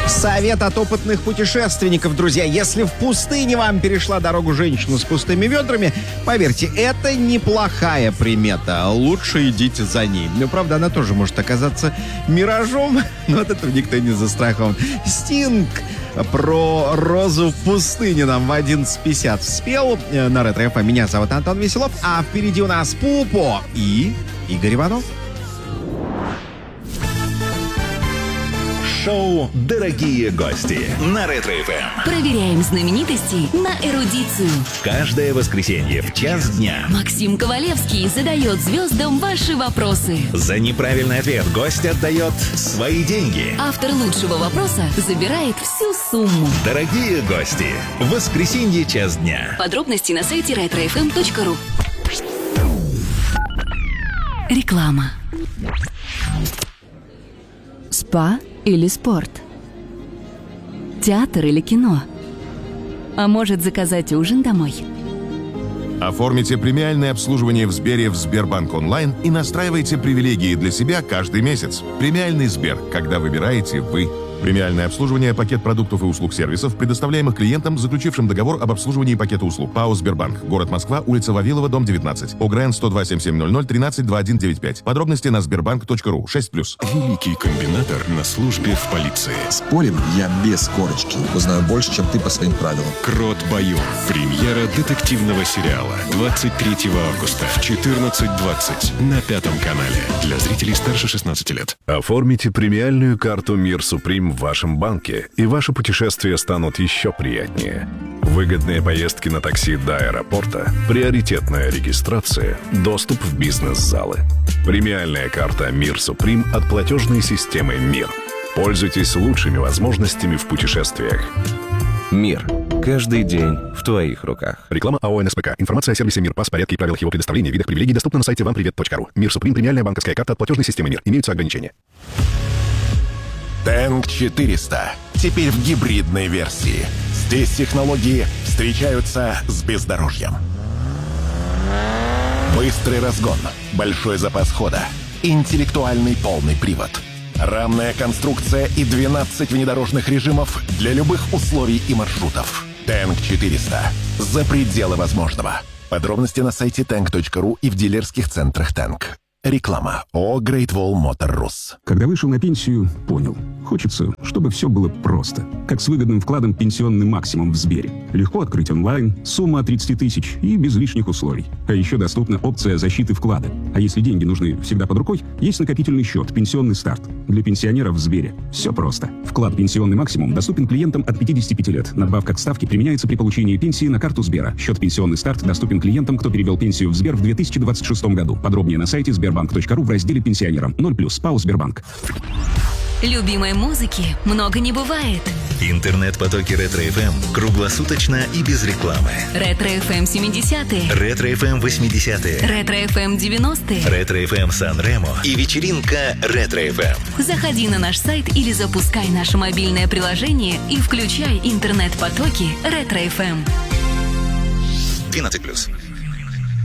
Совет от опытных путешественников, друзья. Если в пустыне вам перешла дорогу женщина с пустыми ведрами, поверьте, это неплохая примета. Лучше идите за ней. Ну, правда, она тоже может оказаться миражом, но от этого никто не застрахован. Стинг про розу в пустыне нам в 11:50 спел на Ретро-ФМ. Меня зовут Антон Веселов, а впереди у нас Пупо и Игорь Иванов. Шоу «Дорогие гости» на Ретро-ФМ. Проверяем знаменитостей на эрудицию. Каждое воскресенье в час дня Максим Ковалевский задает звездам ваши вопросы. за неправильный ответ гость отдает свои деньги. Автор лучшего вопроса забирает всю сумму. Дорогие гости, воскресенье час дня. Подробности на сайте retrofm.ru. Реклама. Спа или спорт? Театр или кино? А может, заказать ужин домой? Оформите премиальное обслуживание в Сбере в Сбербанк онлайн и настраивайте привилегии для себя каждый месяц. Премиальный Сбер, когда выбираете вы. Премиальное обслуживание, пакет продуктов и услуг сервисов, предоставляемых клиентам, заключившим договор об обслуживании пакета услуг. ПАО «Сбербанк». Город Москва, улица Вавилова, дом 19. ОГРН 102-7700-13-2195. Подробности на sberbank.ru. 6+. Великий комбинатор на службе в полиции. Спорим, я без корочки. Узнаю больше, чем ты по своим правилам. Крот Байон. Премьера детективного сериала. 23 августа в 14:20 на Пятом канале. Для зрителей старше 16 лет. Оформите премиальную карту «Мир Суприм» в вашем банке, и ваши путешествия станут еще приятнее. Выгодные поездки на такси до аэропорта, приоритетная регистрация, доступ в бизнес-залы. Премиальная карта «Мир Суприм» от платежной системы «Мир». Пользуйтесь лучшими возможностями в путешествиях. Мир. Каждый день в твоих руках. Реклама АО «НСПК». Информация о сервисе «Мир», пас, порядке и правилах его предоставления, видах привилегий доступна на сайте вампривет.ру. «Мир Суприм» — премиальная банковская карта от платежной системы «Мир». Имеются ограничения. Тэнк 400. Теперь в гибридной версии. Здесь технологии встречаются с бездорожьем. Быстрый разгон, большой запас хода, интеллектуальный полный привод, рамная конструкция и 12 внедорожных режимов для любых условий и маршрутов. Тэнк 400. За пределы возможного. Подробности на сайте tank.ru и в дилерских центрах Тэнк. Реклама ООО Great Wall Motor Rus. Когда вышел на пенсию, понял. Хочется, чтобы все было просто. Как с выгодным вкладом «Пенсионный максимум» в Сбере. Легко открыть онлайн, сумма от 30 тысяч и без лишних условий. А еще доступна опция защиты вклада. А если деньги нужны всегда под рукой, есть накопительный счет «Пенсионный старт». Для пенсионеров в Сбере все просто. Вклад «Пенсионный максимум» доступен клиентам от 55 лет. Надбавка к ставке применяется при получении пенсии на карту Сбера. Счет «Пенсионный старт» доступен клиентам, кто перевел пенсию в Сбер в 2026 году. Подробнее на сайте sberbank.ru в разделе «Пенсионерам». 0+. ПАО «Сбербанк». Любимой музыки много не бывает. Интернет-потоки Ретро-ФМ круглосуточно и без рекламы. Ретро-ФМ 70-е. Ретро-ФМ 80-е. Ретро-ФМ 90-е. Ретро-ФМ Сан-Ремо и вечеринка Ретро-ФМ. Заходи на наш сайт или запускай наше мобильное приложение и включай интернет-потоки Ретро-ФМ. 12+.